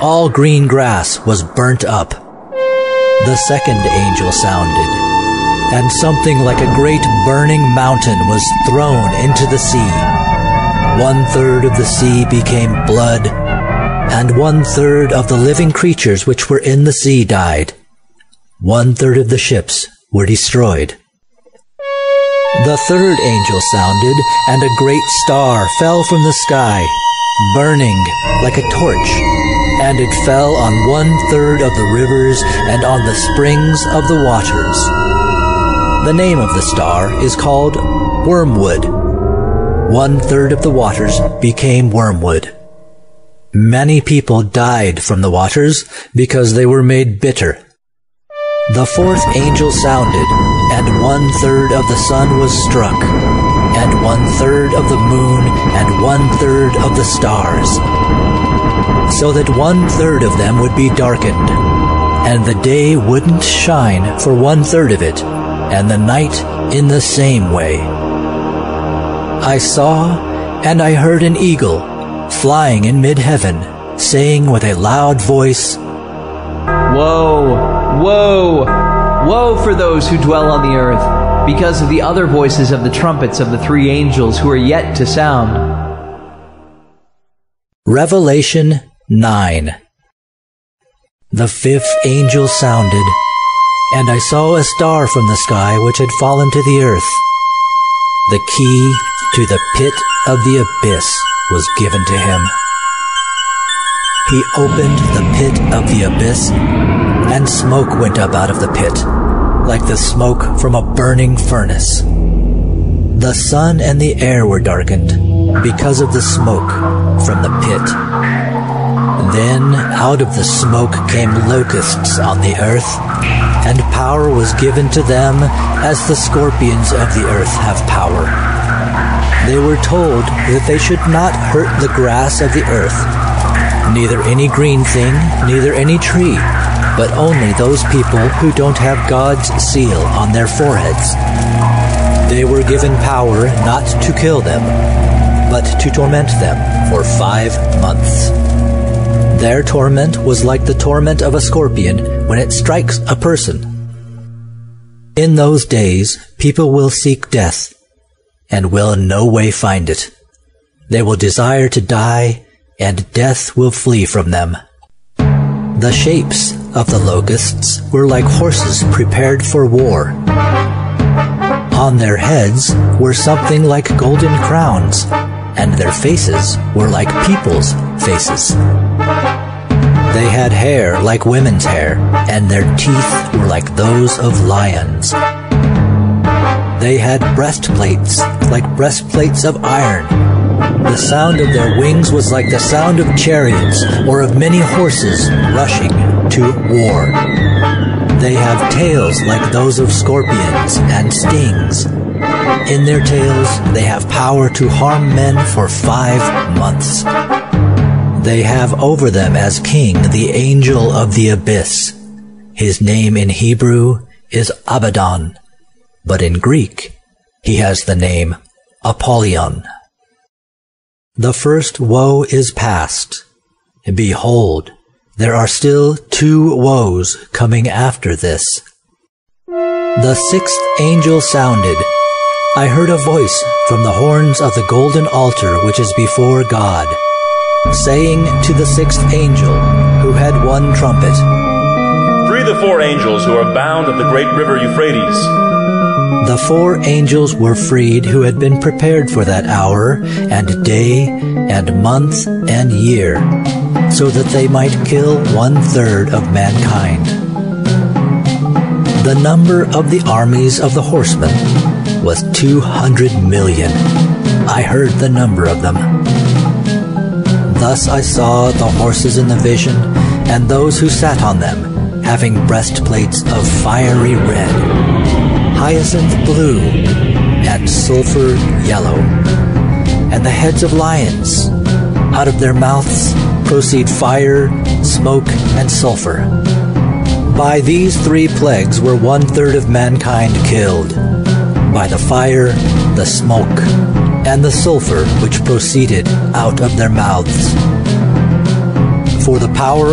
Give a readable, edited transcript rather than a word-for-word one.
all green grass was burnt up. The second angel sounded, and something like a great burning mountain was thrown into the sea. 1/3 of the sea became blood, and 1/3 of the living creatures which were in the sea died. 1/3 of the ships were destroyed. The third angel sounded, and a great star fell from the sky, burning like a torch, and it fell on 1/3 of the rivers and on the springs of the waters. The name of the star is called Wormwood. 1/3 of the waters became wormwood. Many people died from the waters because they were made bitter. The fourth angel sounded, and 1/3 of the sun was struck, and 1/3 of the moon, and 1/3 of the stars, so that 1/3 of them would be darkened, and the day wouldn't shine for 1/3 of it, and the night in the same way. I saw, and I heard an eagle flying in mid-heaven, saying with a loud voice, "Woe! Woe! Woe for those who dwell on the earth, because of the other voices of the trumpets of the three angels who are yet to sound." Revelation 9. The fifth angel sounded, and I saw a star from the sky which had fallen to the earth. The key to the pit of the abyss was given to him. He opened the pit of the abyss, and smoke went up out of the pit, like the smoke from a burning furnace. The sun and the air were darkened because of the smoke from the pit. Then out of the smoke came locusts on the earth, and power was given to them as the scorpions of the earth have power. They were told that they should not hurt the grass of the earth, neither any green thing, neither any tree, but only those people who don't have God's seal on their foreheads. They were given power not to kill them, but to torment them for 5 months. Their torment was like the torment of a scorpion when it strikes a person. In those days, people will seek death, and will in no way find it. They will desire to die, and death will flee from them. The shapes of the locusts were like horses prepared for war. On their heads were something like golden crowns, and their faces were like people's faces. They had hair like women's hair, and their teeth were like those of lions. They had breastplates like breastplates of iron. The sound of their wings was like the sound of chariots or of many horses rushing to war. They have tails like those of scorpions and stings. In their tails they have power to harm men for 5 months. They have over them as king the angel of the abyss. His name in Hebrew is Abaddon, but in Greek he has the name Apollyon. The first woe is past. Behold, there are still 2 woes coming after this. The sixth angel sounded. I heard a voice from the horns of the golden altar which is before God, saying to the sixth angel, who had 1 trumpet, "Free the 4 angels who are bound of the great river Euphrates." The 4 angels were freed who had been prepared for that hour, and day, and month, and year, so that they might kill 1/3 of mankind. The number of the armies of the horsemen was 200 million. I heard the number of them. Thus I saw the horses in the vision, and those who sat on them, having breastplates of fiery red, hyacinth blue, and sulfur yellow, and the heads of lions. Out of their mouths proceed fire, smoke, and sulfur. By these 3 plagues were 1/3 of mankind killed, by the fire, the smoke, and the sulfur which proceeded out of their mouths. For the power